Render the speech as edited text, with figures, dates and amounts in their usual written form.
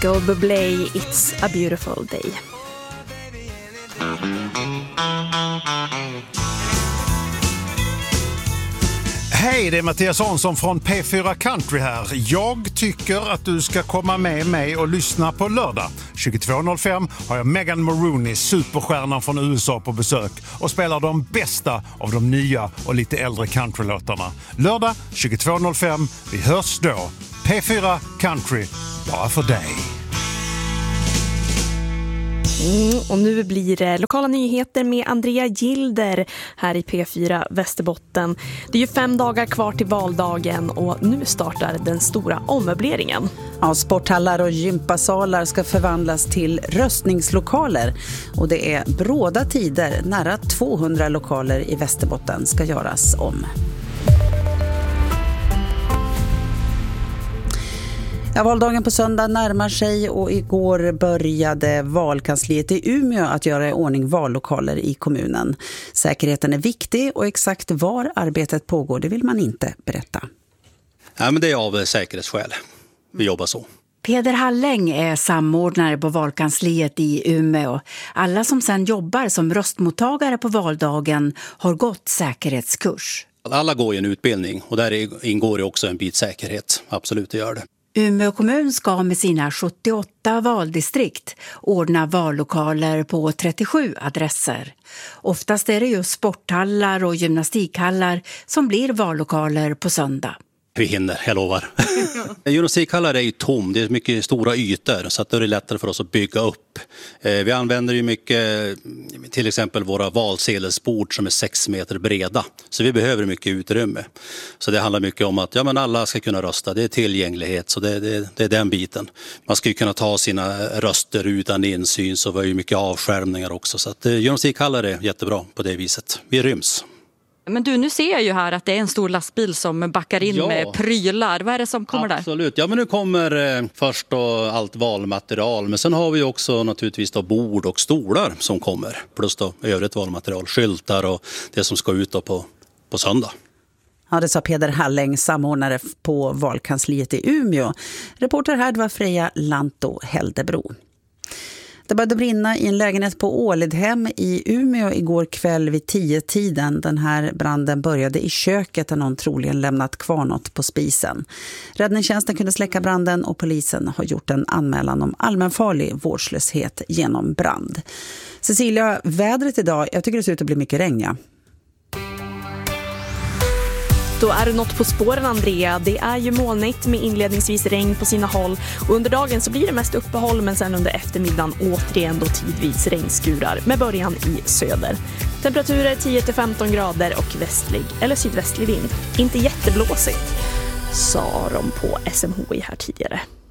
Michael Bublé, It's a beautiful day. Hej, det är Mattias Hansson från P4 Country här. Jag tycker att du ska komma med mig och lyssna på lördag. 22.05 har jag Megan Maroney, superstjärnan från USA, på besök och spelar de bästa av de nya och lite äldre countrylåtarna. Lördag 22.05, vi hörs då. P4 Country, bara för dig. Och nu blir det lokala nyheter med Andrea Gilder här i P4 Västerbotten. Det är ju 5 dagar kvar till valdagen och nu startar den stora ommöbleringen. Ja, sporthallar och gympasalar ska förvandlas till röstningslokaler och det är bråda tider. Nära 200 lokaler i Västerbotten ska göras om. Ja, valdagen på söndag närmar sig och igår började valkansliet i Umeå att göra i ordning vallokaler i kommunen. Säkerheten är viktig och exakt var arbetet pågår, det vill man inte berätta. Ja, men det är av säkerhetsskäl. Vi jobbar så. Peder Halläng är samordnare på valkansliet i Umeå. Alla som sedan jobbar som röstmottagare på valdagen har gått säkerhetskurs. Alla går i en utbildning och där ingår det också en bit säkerhet. Absolut, det gör det. Umeå kommun ska med sina 78 valdistrikt ordna vallokaler på 37 adresser. Oftast är det just sporthallar och gymnastikhallar som blir vallokaler på söndag. Vi hinner, jag lovar. Gymnastikhallar är ju tom, det är mycket stora ytor så att det är lättare för oss att bygga upp. Vi använder ju mycket, till exempel våra valsedelsbord som är 6 meter breda. Så vi behöver mycket utrymme. Så det handlar mycket om att men alla ska kunna rösta, det är tillgänglighet, så det är den biten. Man ska ju kunna ta sina röster utan insyn, så vi har ju mycket avskärmningar också. Så att gymnastikhallar är jättebra på det viset. Vi ryms. Men du, nu ser jag ju här att det är en stor lastbil som backar in med prylar. Vad är det som kommer där? Absolut, ja men nu kommer först då allt valmaterial. Men sen har vi också naturligtvis då bord och stolar som kommer. Plus då övrigt valmaterial, skyltar och det som ska ut då på söndag. Ja, det sa Peder Halläng, samordnare på valkansliet i Umeå. Reporter här var Freja Lanto Heldebro. Det började brinna i en lägenhet på Ålidhem i Umeå igår kväll vid 10-tiden. Den här branden började i köket där någon troligen lämnat kvar något på spisen. Räddningstjänsten kunde släcka branden och polisen har gjort en anmälan om allmänfarlig vårdslöshet genom brand. Cecilia, vädret idag, jag tycker det ser ut att bli mycket regn, ja. Då är det något på spåren, Andrea. Det är ju molnigt med inledningsvis regn på sina håll. Och under dagen så blir det mest uppehåll, men sen under eftermiddagen återigen då tidvis regnskurar med början i söder. Temperaturer 10-15 grader och västlig eller sydvästlig vind. Inte jätteblåsigt, sa de på SMHI här tidigare.